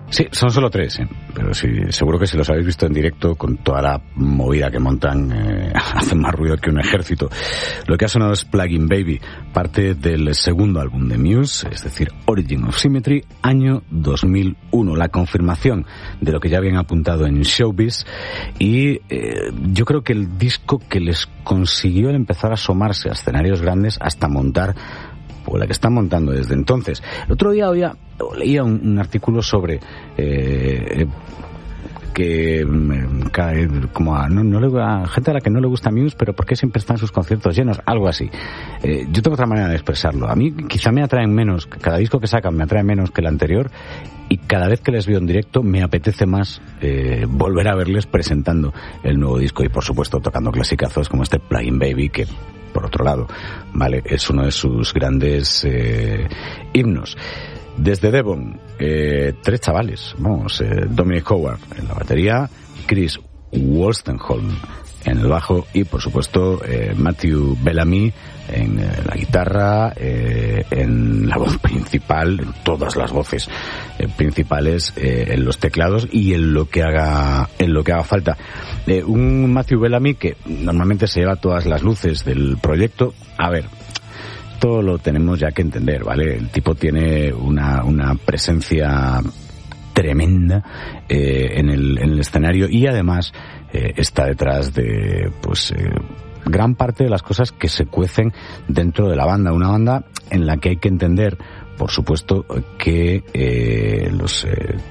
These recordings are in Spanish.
Sí, son solo 3, pero sí, seguro que si los habéis visto en directo, con toda la movida que montan, hacen más ruido que un ejército. Lo que ha sonado es Plug-in Baby, parte del segundo álbum de Muse, es decir, Origin of Symmetry, año 2001, la confirmación de lo que ya habían apuntado en Showbiz, y yo creo que el disco que les consiguió el empezar a asomarse a escenarios grandes hasta montar la que están montando desde entonces. El otro día leía un artículo sobre que como a gente a la que no le gusta Muse, pero ¿por qué siempre están sus conciertos llenos? Algo así. Yo tengo otra manera de expresarlo. A mí quizá me atraen menos, cada disco que sacan me atrae menos que el anterior, y cada vez que les veo en directo me apetece más volver a verles presentando el nuevo disco y por supuesto tocando clasicazos como este Plug-in Baby, que por otro lado, vale, es uno de sus grandes himnos. Desde Devon, 3 chavales, Dominic Howard en la batería, Chris Wolstenholme en el bajo y por supuesto Matthew Bellamy en la guitarra, en la voz principal, en todas las voces principales, en los teclados y en lo que haga falta. Un Matthew Bellamy que normalmente se lleva todas las luces del proyecto. A ver, esto lo tenemos ya que entender, ¿vale? El tipo tiene una presencia tremenda en el escenario y además está detrás de gran parte de las cosas que se cuecen dentro de la banda. Una banda en la que hay que entender, por supuesto, que los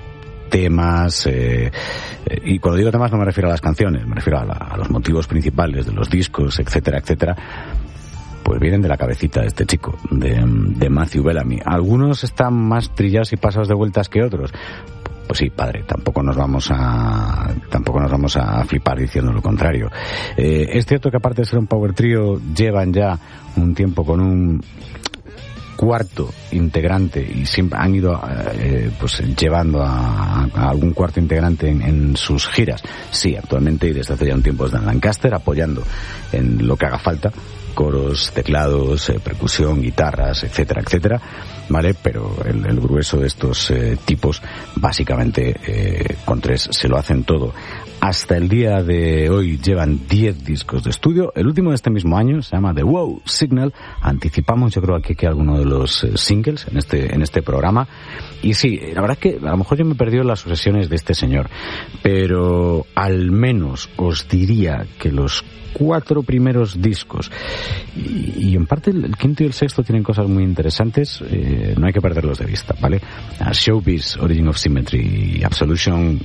temas, y cuando digo temas no me refiero a las canciones, me refiero a los motivos principales de los discos, etcétera, etcétera, pues vienen de la cabecita de este chico, de Matthew Bellamy. Algunos están más trillados y pasados de vueltas que otros. Pues sí, padre, tampoco nos vamos a flipar diciendo lo contrario. Es cierto que aparte de ser un power trio, llevan ya un tiempo con un cuarto integrante y siempre han ido llevando a algún cuarto integrante en sus giras. Sí, actualmente y desde hace ya un tiempo es Dan Lancaster apoyando en lo que haga falta, coros, teclados, percusión, guitarras, etcétera, etcétera, ¿vale? Pero el grueso de estos tipos básicamente con 3 se lo hacen todo. Hasta el día de hoy llevan 10 discos de estudio. El último de este mismo año se llama The Wow Signal. Anticipamos, yo creo, aquí que alguno de los singles en este programa. Y sí, la verdad es que a lo mejor yo me he perdido las obsesiones de este señor, pero al menos os diría que los 4 primeros discos y en parte el quinto y el sexto tienen cosas muy interesantes, no hay que perderlos de vista, ¿vale? Showbiz, Origin of Symmetry y Absolution,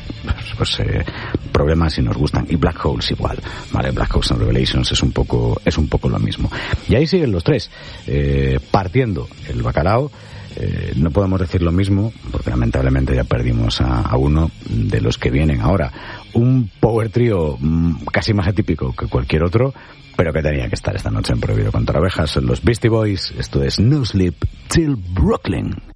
problemas si nos gustan, y Black Holes igual, ¿vale? Black Holes and Revelations es un poco lo mismo. Y ahí siguen los 3 partiendo el bacalao. No podemos decir lo mismo porque lamentablemente ya perdimos a uno de los que vienen ahora. Un power trio casi más atípico que cualquier otro, pero que tenía que estar esta noche en Prohibido Contra Ovejas. Son los Beastie Boys. Esto es No Sleep Till Brooklyn.